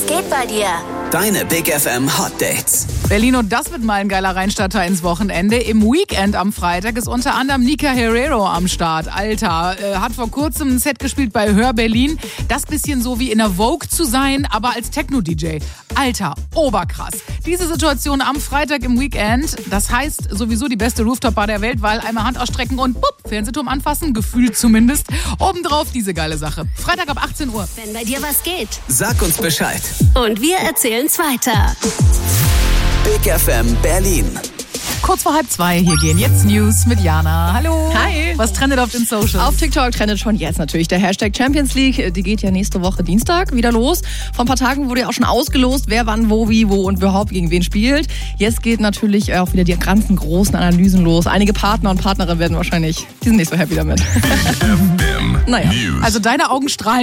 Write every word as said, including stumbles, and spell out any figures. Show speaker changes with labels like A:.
A: Was geht bei dir?
B: Deine Big F M Hot Dates.
C: Berlin, und das wird mal ein geiler Rheinstarter ins Wochenende. Im Weekend am Freitag ist unter anderem Nika Herrero am Start. Alter, äh, hat vor kurzem ein Set gespielt bei Hör Berlin. Das bisschen so wie in der Vogue zu sein, aber als Techno-D J. Alter, oberkrass. Diese Situation am Freitag im Weekend, das heißt sowieso die beste Rooftop-Bar der Welt, weil einmal Hand ausstrecken und bupp, Fernsehturm anfassen, gefühlt zumindest. Obendrauf diese geile Sache. Freitag ab achtzehn Uhr.
A: Wenn bei dir was geht.
B: Sag uns Bescheid.
A: Und wir erzählen's weiter.
B: Big F M Berlin.
C: Kurz vor halb zwei, hier gehen jetzt News mit Jana. Hallo.
D: Hi.
C: Was trendet auf den Socials?
D: Auf TikTok trendet schon jetzt natürlich der Hashtag Champions League. Die geht ja nächste Woche Dienstag wieder los. Vor ein paar Tagen wurde ja auch schon ausgelost, wer wann, wo, wie, wo und überhaupt gegen wen spielt. Jetzt geht natürlich auch wieder die ganzen großen Analysen los. Einige Partner und Partnerinnen werden wahrscheinlich, die sind nicht so happy damit.
C: Naja, also deine Augen strahlen